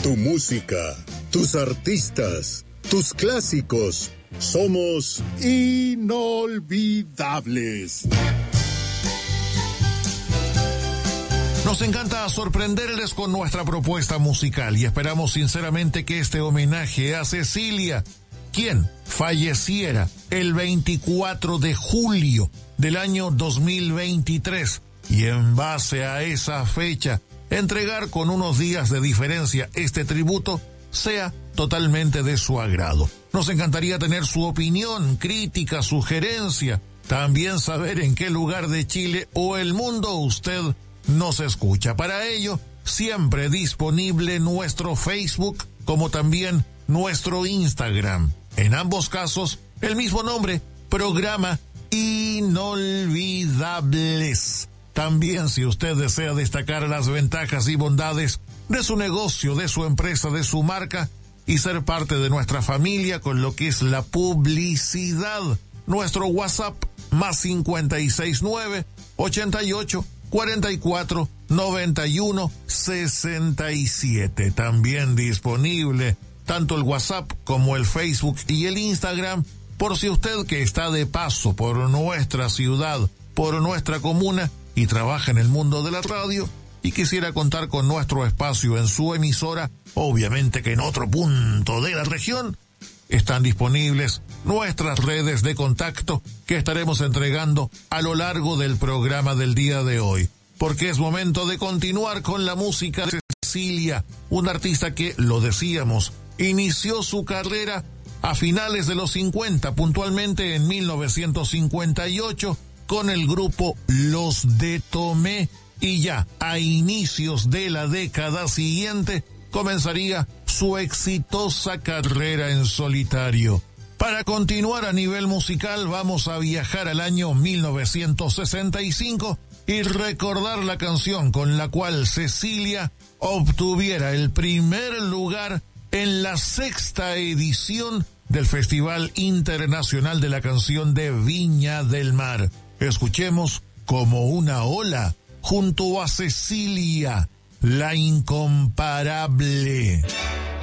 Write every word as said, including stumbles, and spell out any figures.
Tu música, tus artistas, tus clásicos. Somos inolvidables. Nos encanta sorprenderles con nuestra propuesta musical y esperamos sinceramente que este homenaje a Cecilia, quien falleciera el veinticuatro de julio del año dos mil veintitrés, y en base a esa fecha, entregar con unos días de diferencia este tributo, sea totalmente de su agrado. Nos encantaría tener su opinión, crítica, sugerencia, también saber en qué lugar de Chile o el mundo usted nos escucha. Para ello, siempre disponible nuestro Facebook como también nuestro Instagram. En ambos casos, el mismo nombre, Programa Inolvidables. También, si usted desea destacar las ventajas y bondades de su negocio, de su empresa, de su marca y ser parte de nuestra familia con lo que es la publicidad, nuestro WhatsApp más cincuenta y seis nueve, ochenta y ocho, cuarenta y cuatro, noventa y uno, sesenta y siete. También disponible tanto el WhatsApp como el Facebook y el Instagram, por si usted que está de paso por nuestra ciudad, por nuestra comuna y trabaja en el mundo de la radio y quisiera contar con nuestro espacio en su emisora, obviamente que en otro punto de la región, están disponibles nuestras redes de contacto que estaremos entregando a lo largo del programa del día de hoy, porque es momento de continuar con la música de Cecilia, una artista que, lo decíamos, inició su carrera a finales de los cincuenta, puntualmente en mil novecientos cincuenta y ocho, con el grupo Los de Tomé, y ya a inicios de la década siguiente comenzaría su exitosa carrera en solitario. Para continuar a nivel musical vamos a viajar al año mil novecientos sesenta y cinco y recordar la canción con la cual Cecilia obtuviera el primer lugar en la sexta edición del Festival Internacional de la Canción de Viña del Mar. Escuchemos Como una ola junto a Cecilia, la incomparable.